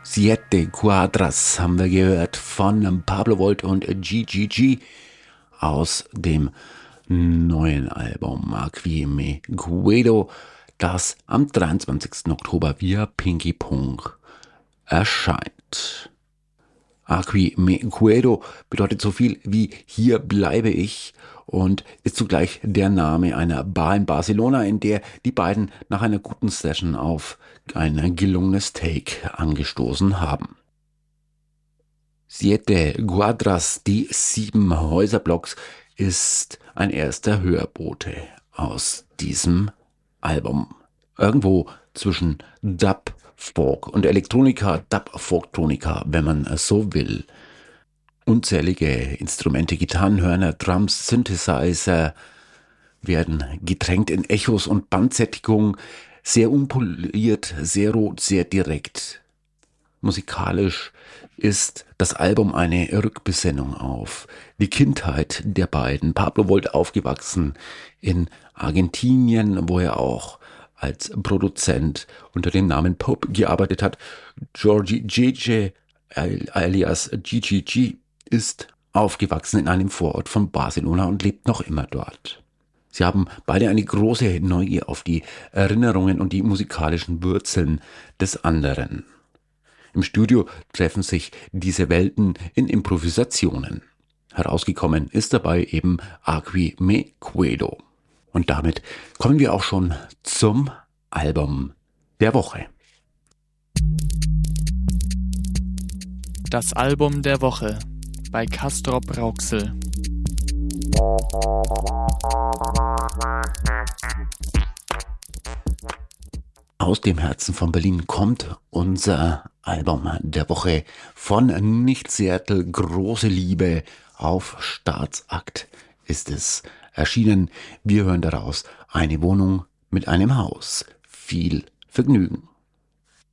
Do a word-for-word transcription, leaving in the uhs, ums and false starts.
Siete Cuadras haben wir gehört von Pablo Volt und G G G aus dem neuen Album Aquí Me Guido, das am dreiundzwanzigsten Oktober via Pinky Punk erscheint. Aquí Me Guido bedeutet so viel wie hier bleibe ich und ist zugleich der Name einer Bar in Barcelona, in der die beiden nach einer guten Session auf ein gelungenes Take angestoßen haben. Siete Cuadras, die sieben Häuserblocks, ist ein erster Hörbote aus diesem Album. Irgendwo zwischen Dub, Folk und Elektronika, Dub, Folktronika, wenn man so will. Unzählige Instrumente, Gitarrenhörner, Drums, Synthesizer werden getränkt in Echos und Bandsättigung, sehr unpoliert, sehr rot, sehr direkt. Musikalisch ist das Album eine Rückbesinnung auf die Kindheit der beiden. Pablo Volt aufgewachsen in Argentinien, wo er auch als Produzent unter dem Namen Pope gearbeitet hat. Georgie Jeje alias G G G ist aufgewachsen in einem Vorort von Barcelona und lebt noch immer dort. Sie haben beide eine große Neugier auf die Erinnerungen und die musikalischen Wurzeln des anderen. Im Studio treffen sich diese Welten in Improvisationen. Herausgekommen ist dabei eben Aquí Me Guido. Und damit kommen wir auch schon zum Album der Woche. Das Album der Woche bei Castrop Rauxel. Aus dem Herzen von Berlin kommt unser Album der Woche von Nicht Seattle. Große Liebe auf Staatsakt ist es erschienen. Wir hören daraus Eine Wohnung mit einem Haus. Viel Vergnügen.